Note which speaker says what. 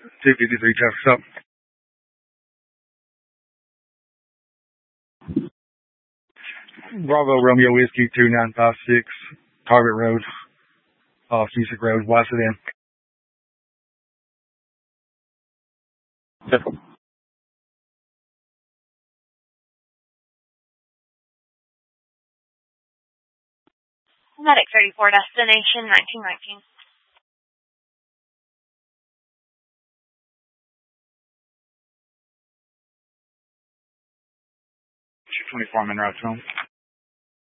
Speaker 1: 253 traffic stop. Bravo Romeo Whiskey 2956, Target Road, off Cusick Road, Washington.
Speaker 2: Medic 34, destination 1919.
Speaker 1: 24 minute route home.